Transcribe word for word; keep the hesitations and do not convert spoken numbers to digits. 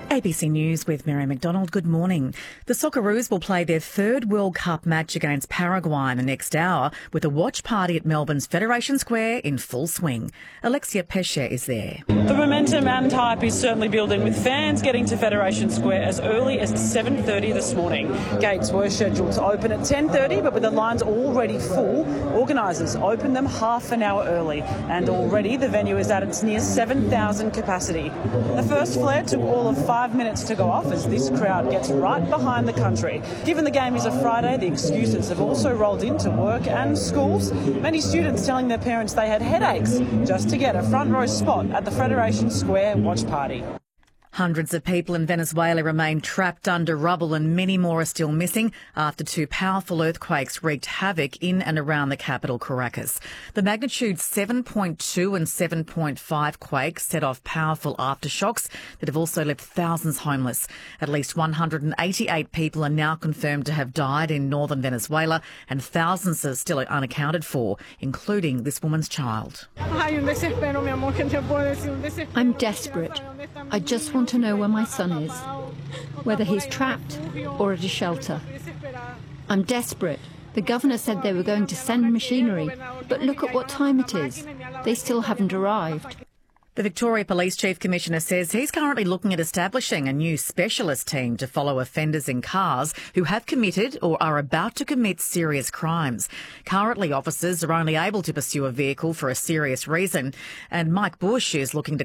A B C News with Mary McDonald. Good morning. The Socceroos will play their third World Cup match against Paraguay in the next hour with a watch party at Melbourne's Federation Square in full swing. Alexia Pesce is there. The momentum and hype is certainly building, with fans getting to Federation Square as early as seven thirty this morning. Gates were scheduled to open at ten thirty, but with the lines already full, organisers opened them half an hour early, and already the venue is at its near seven thousand capacity. The first flare took all of five minutes to go off as this crowd gets right behind the country. Given the game is a Friday, the excuses have also rolled into work and schools. Many students telling their parents they had headaches just to get a front row spot at the Federation Square watch party. Hundreds of people in Venezuela remain trapped under rubble and many more are still missing after two powerful earthquakes wreaked havoc in and around the capital, Caracas. The magnitude seven point two and seven point five quakes set off powerful aftershocks that have also left thousands homeless. At least one hundred eighty-eight people are now confirmed to have died in northern Venezuela, and thousands are still unaccounted for, including this woman's child. I'm desperate. I just want to know where my son is, whether he's trapped or at a shelter. I'm desperate. The governor said they were going to send machinery, but look at what time it is. They still haven't arrived. The Victoria Police Chief Commissioner says he's currently looking at establishing a new specialist team to follow offenders in cars who have committed or are about to commit serious crimes. Currently, officers are only able to pursue a vehicle for a serious reason, and Mike Bush is looking to